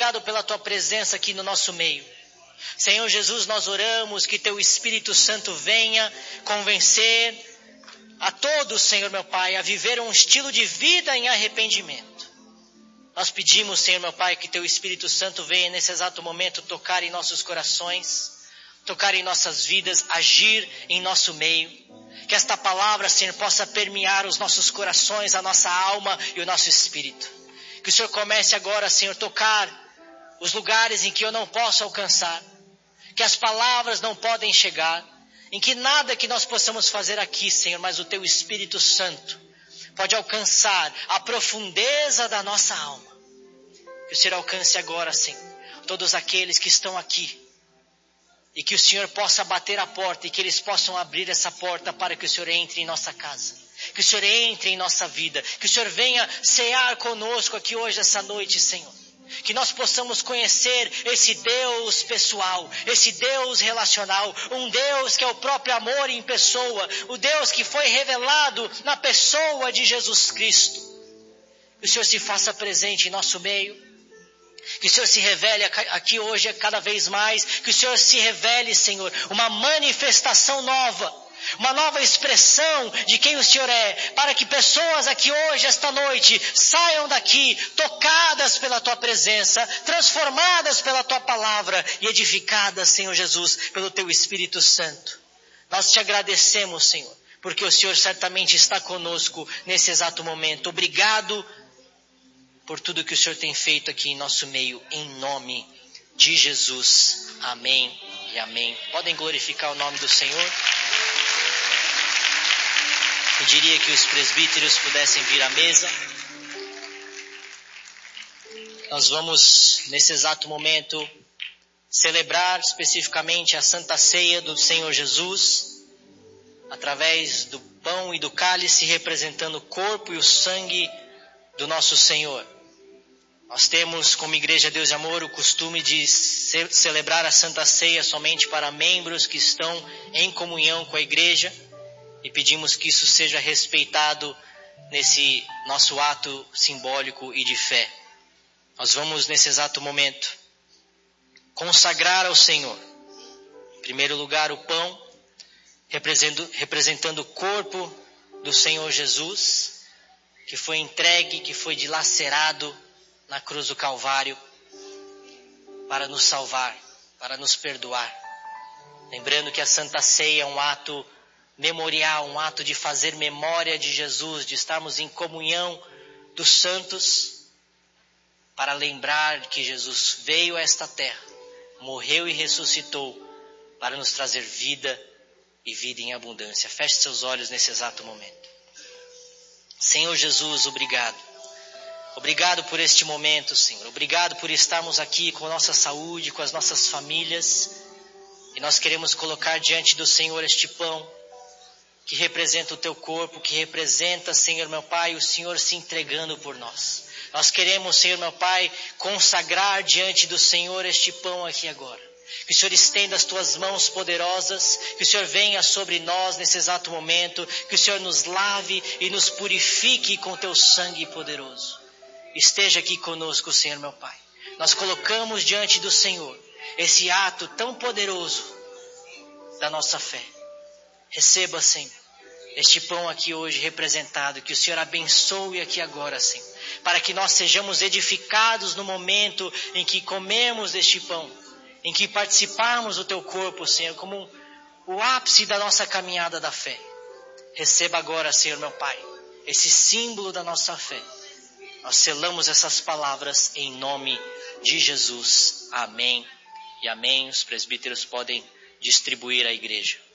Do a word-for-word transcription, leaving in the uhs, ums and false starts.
obrigado pela tua presença aqui no nosso meio. Senhor Jesus, nós oramos que teu Espírito Santo venha convencer a todos, Senhor meu Pai, a viver um estilo de vida em arrependimento. Nós pedimos, Senhor meu Pai, que teu Espírito Santo venha nesse exato momento tocar em nossos corações, tocar em nossas vidas, agir em nosso meio. Que esta palavra, Senhor, possa permear os nossos corações, a nossa alma e o nosso espírito. Que o Senhor comece agora, Senhor, tocar os lugares em que eu não posso alcançar, que as palavras não podem chegar, em que nada que nós possamos fazer aqui, Senhor, mas o teu Espírito Santo pode alcançar a profundeza da nossa alma. Que o Senhor alcance agora, Senhor, todos aqueles que estão aqui, e que o Senhor possa bater a porta e que eles possam abrir essa porta para que o Senhor entre em nossa casa. Que o Senhor entre em nossa vida. Que o Senhor venha cear conosco aqui hoje, essa noite, Senhor. Que nós possamos conhecer esse Deus pessoal, esse Deus relacional. Um Deus que é o próprio amor em pessoa. O Deus que foi revelado na pessoa de Jesus Cristo. Que o Senhor se faça presente em nosso meio. Que o Senhor se revele aqui hoje cada vez mais. Que o Senhor se revele, Senhor, uma manifestação nova. Uma nova expressão de quem o Senhor é. Para que pessoas aqui hoje, esta noite, saiam daqui tocadas pela Tua presença, transformadas pela Tua palavra e edificadas, Senhor Jesus, pelo Teu Espírito Santo. Nós Te agradecemos, Senhor, porque o Senhor certamente está conosco nesse exato momento. Obrigado por tudo que o Senhor tem feito aqui em nosso meio, em nome de Jesus. Amém e amém. Podem glorificar o nome do Senhor. Pediria que os presbíteros pudessem vir à mesa. Nós vamos, nesse exato momento, celebrar especificamente a Santa Ceia do Senhor Jesus, através do pão e do cálice, representando o corpo e o sangue do nosso Senhor. Nós temos, como Igreja Deus e Amor, o costume de ce- celebrar a Santa Ceia somente para membros que estão em comunhão com a Igreja, e pedimos que isso seja respeitado nesse nosso ato simbólico e de fé. Nós vamos, nesse exato momento, consagrar ao Senhor, em primeiro lugar, o pão, representando, representando o corpo do Senhor Jesus, que foi entregue, que foi dilacerado na cruz do Calvário, para nos salvar, para nos perdoar. Lembrando que a Santa Ceia é um ato memorial, um ato de fazer memória de Jesus, de estarmos em comunhão dos santos, para lembrar que Jesus veio a esta terra, morreu e ressuscitou, para nos trazer vida e vida em abundância. Feche seus olhos nesse exato momento. Senhor Jesus, obrigado. Obrigado por este momento, Senhor. Obrigado por estarmos aqui com a nossa saúde, com as nossas famílias. E nós queremos colocar diante do Senhor este pão, que representa o Teu corpo, que representa, Senhor meu Pai, o Senhor se entregando por nós. Nós queremos, Senhor meu Pai, consagrar diante do Senhor este pão aqui agora. Que o Senhor estenda as Tuas mãos poderosas, que o Senhor venha sobre nós nesse exato momento, que o Senhor nos lave e nos purifique com Teu sangue poderoso. Esteja aqui conosco, Senhor meu Pai. Nós colocamos diante do Senhor esse ato tão poderoso da nossa fé. Receba, Senhor, este pão aqui hoje representado, que o Senhor abençoe aqui agora, Senhor, para que nós sejamos edificados no momento em que comemos este pão, em que participarmos do Teu corpo, Senhor, como o ápice da nossa caminhada da fé. Receba agora, Senhor meu Pai, esse símbolo da nossa fé. Nós selamos essas palavras em nome de Jesus. Amém e amém. Os presbíteros podem distribuir à igreja.